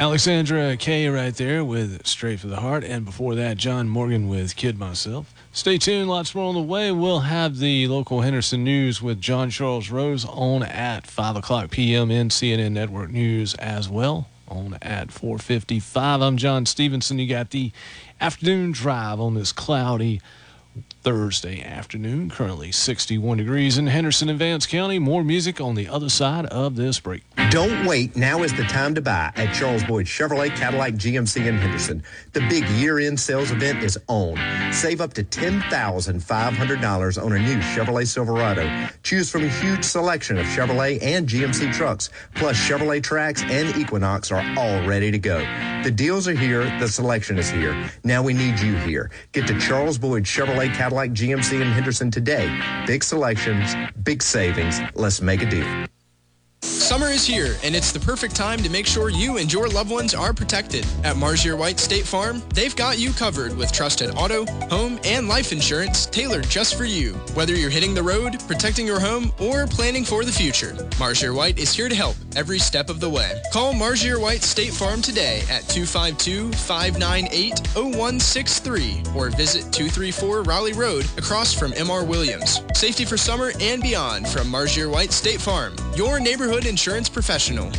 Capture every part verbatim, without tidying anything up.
Alexandra Kay right there with Straight for the Heart. And before that, John Morgan with Kid Myself. Stay tuned. Lots more on the way. We'll have the local Henderson news with John Charles Rose on at five o'clock p.m. in C N N Network News as well on at four fifty-five. I'm John Stevenson. You got the afternoon drive on this cloudy Thursday afternoon. Currently sixty-one degrees in Henderson and Vance County. More music on the other side of this break. Don't wait. Now is the time to buy at Charles Boyd Chevrolet, Cadillac, G M C in Henderson. The big year-end sales event is on. Save up to ten thousand five hundred dollars on a new Chevrolet Silverado. Choose from a huge selection of Chevrolet and G M C trucks. Plus, Chevrolet Trax and Equinox are all ready to go. The deals are here. The selection is here. Now we need you here. Get to Charles Boyd Chevrolet, Cadillac, G M C in Henderson today. Big selections, big savings. Let's make a deal. Summer is here, and it's the perfect time to make sure you and your loved ones are protected. At Marzier White State Farm, they've got you covered with trusted auto, home, and life insurance tailored just for you. Whether you're hitting the road, protecting your home, or planning for the future, Marzier White is here to help every step of the way. Call Marzier White State Farm today at two five two, five nine eight, zero one six three or visit two thirty-four Raleigh Road across from M R Williams. Safety for summer and beyond from Marzier White State Farm, your neighborhood insurance professional.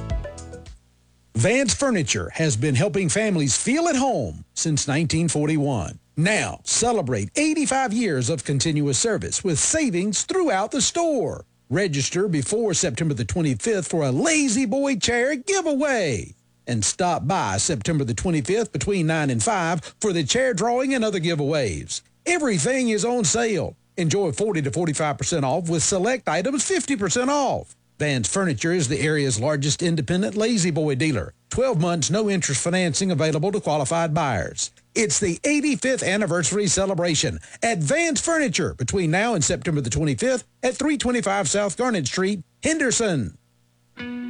Vance Furniture has been helping families feel at home since nineteen forty-one. Now, celebrate eighty-five years of continuous service with savings throughout the store. Register before September the twenty-fifth for a Lazy Boy chair giveaway. And stop by September the twenty-fifth between nine and five for the chair drawing and other giveaways. Everything is on sale. Enjoy forty to forty-five percent off with select items fifty percent off. Vance Furniture is the area's largest independent Lazy Boy dealer. twelve months, no interest financing available to qualified buyers. It's the eighty-fifth anniversary celebration at Vance Furniture between now and September the twenty-fifth at three twenty-five South Garnet Street, Henderson.